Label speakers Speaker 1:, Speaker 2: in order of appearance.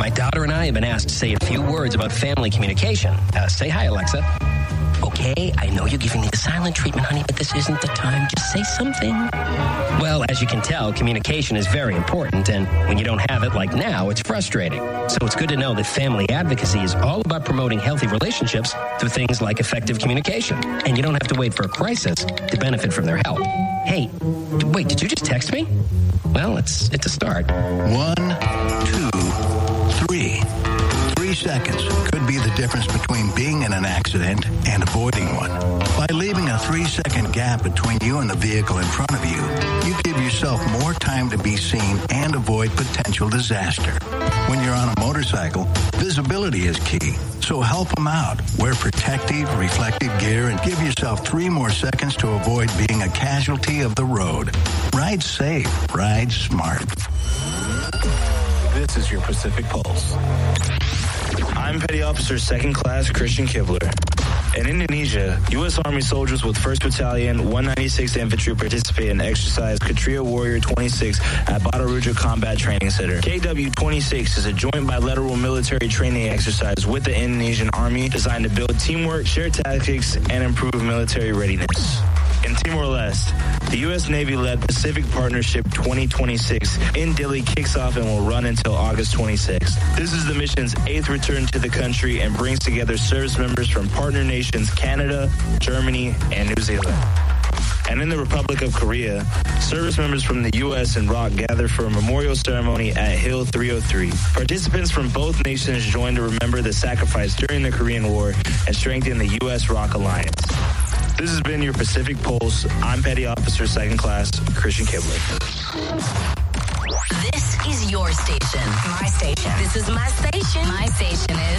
Speaker 1: My daughter and I have been asked to say a few words about family communication. Say hi, Alexa. Okay, I know you're giving me the silent treatment, honey, but this isn't the time. Just say something. Well, as you can tell, communication is very important, and when you don't have it like now, it's frustrating. So it's good to know that family advocacy is all about promoting healthy relationships through things like effective communication. And you don't have to wait for a crisis to benefit from their help. Hey, wait, did you just text me? Well, it's a start.
Speaker 2: 1, 2, 3. 3 seconds could be the difference between being in an accident and avoiding one. By leaving a 3-second gap between you and the vehicle in front of you, you give yourself more time to be seen and avoid potential disaster. When you're on a motorcycle, visibility is key. So help them out. Wear protective, reflective gear and give yourself 3 more seconds to avoid being a casualty of the road. Ride safe. Ride smart.
Speaker 3: This is your Pacific Pulse. I'm Petty Officer 2nd Class Christian Kibler. In Indonesia, U.S. Army soldiers with 1st Battalion, 196th Infantry participate in exercise Kshatriya Warrior 26 at Badaruja Combat Training Center. KW-26 is a joint bilateral military training exercise with the Indonesian Army designed to build teamwork, share tactics, and improve military readiness. In Timor-Leste, the U.S. Navy-led Pacific Partnership 2026 in Dili kicks off and will run until August 26th. This is the mission's 8th return to the country and brings together service members from partner nations Canada, Germany, and New Zealand. And in the Republic of Korea, service members from the U.S. and ROK gather for a memorial ceremony at Hill 303. Participants from both nations join to remember the sacrifice during the Korean War and strengthen the U.S.-ROK alliance. This has been your Pacific Pulse. I'm Petty Officer 2nd Class Christian Kibler.
Speaker 4: This is your station. My station. This is my station. My station is